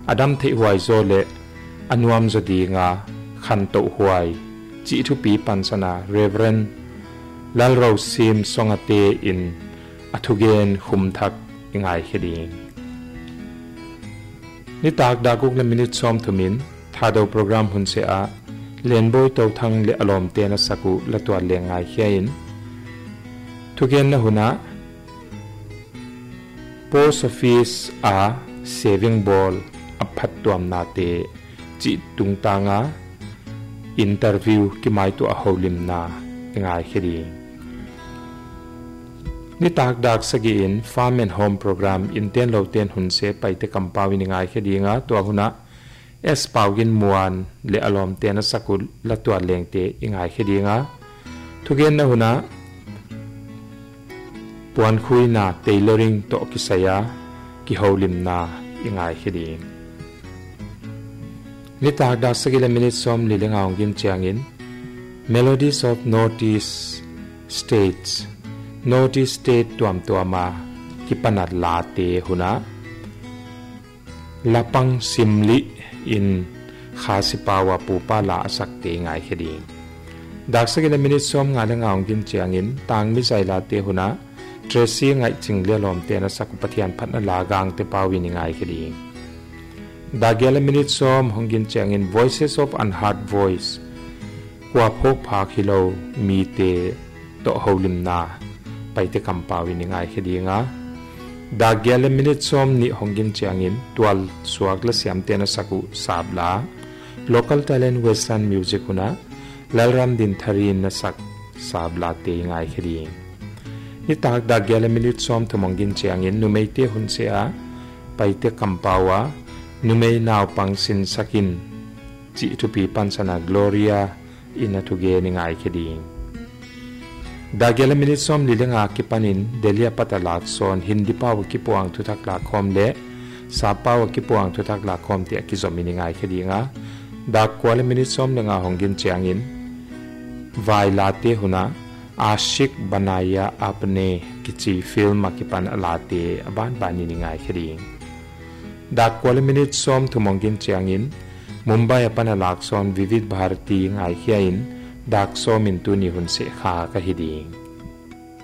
อดัมเทหวยโซเลอนุมจดีงาขันโตหวยจิทุปีปันสนาเรเวรนลลเราซิมสงเตอินอทุเกนขุมทักยังไงเฮดีนิตากดากุกเลมินิตซอมทุมินทาดาวโปรแกรมหุนเสียเลียนบอยเตาทังเลอลอมเตนัสกุละตัวเลียงไงเฮียอินทุเกนนะหุนะโพสออฟฟิศอาเซวิงบอลอัพัดตัวมนาเตจิตุงตางาอินเตอร์วิวกิไมตัวฮาวลิมนายังไงเฮดีนิตากดักสกีอินฟาร์มแอนด์โฮมโปรแกรมอินเทนโลเทนหุนเซไปเตกัมปาวินิงไงเฮดีงาตัวหุนะเอสปาวินมวนเลอลอมเตนัสกุลละตัวเลียงเตยังไงเฮดีงาทุกเย็นนะหุนะปวนคุยนาเทเลอริงโตกิสยากิฮาวลิมนายังไงเฮดีนิตากดักสกีเลมินิตซอมลิเลงเอากินเจียงอิน Melodies of Northeast States Northeast State ตัวมากิปนัดลาเตหุนะละปังซิมลิอินขาสิปาวาปูปาลาสักเตงไงเฮดีดักสกิลมินิซอมงานเลงเอากินเจียงอินต่างมิใจลาเตหุนะเทรซี่ไงจิงเลียลอมเตนะสักปะเทียนพันลากางเตปาวินิไงเฮดีดักเกลมินิซอมหงกินเจียงอิน Voices of Unheard Voice กว่าพกพาคิโลมีเตโตฮาวลิมนาไปเตกัมปาวินิงไงเฮดีงาดาเกลมินิซอมนี่หงกินเจียงอินตัวสวากละเสียมเตนะสักุสาบลา Local Talent Western Music หุนะลลรัมดินทารีนนะสักสาบลาเตงไงเฮดีนี่ตากดาเกลมินิซอมทมงกินเจียงอินนุเมเตหุนเสียไปเตกัมปาวานุเมนาวปังสินสักินจิทุปีปันสนา Gloria อินาทุเกนิงไงเฮดีดาเกลมินิซอมลิเลงากิปันินเดลียปัตลากซอนฮินดิปาวกิปวงทุทักลาคอมเลซาปาวกิปวงทุทักลาคอมเตียกิซอมินิงไงเฮดีงาดากวาลมินิซอมเลงาหงกินเจียงอินไวลาเตหุนะอาชิกบานายาอัปเนกิจิฟิลมากิปันอลาเตอบานบานินิงไงเฮดีดากวาลมินิซอมทุมงกินเจียงอินมุมไบอปันลากซอนวิวิดบาร์ตีงไงเฮียอินดักโซมินตุนิหุนเสขากะฮิดี